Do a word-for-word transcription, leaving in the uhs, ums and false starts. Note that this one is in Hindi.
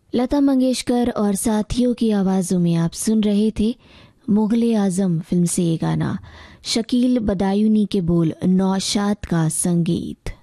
लता मंगेशकर और साथियों की आवाज़ों में आप सुन रहे थे मुगले आजम फिल्म से ये गाना, शकील बदायूनी के बोल, नौशाद का संगीत।